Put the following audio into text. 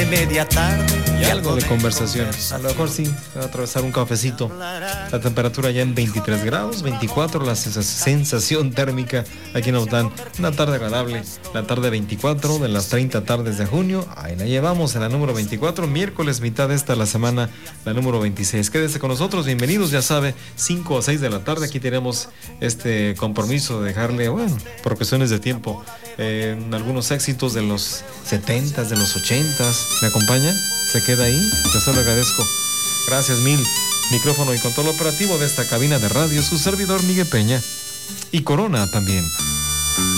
de media tarde y algo de conversación. A lo mejor sí, va a atravesar un cafecito. La temperatura ya en 23 grados, 24, la sensación térmica aquí nos dan una tarde agradable. La tarde 24 de las 30 tardes de junio, ahí la llevamos en la número 24, miércoles mitad de esta la semana, la número 26. Quédese con nosotros, bienvenidos, ya sabe, 5 a 6 de la tarde, aquí tenemos este compromiso de dejarle, bueno, por cuestiones de tiempo, algunos éxitos de los 70s, de los 80s. ¿Me acompaña? ¿Se queda ahí? Yo se lo agradezco. Gracias mil. Micrófono y control operativo de esta cabina de radio, su servidor Miguel Peña. Y Corona también.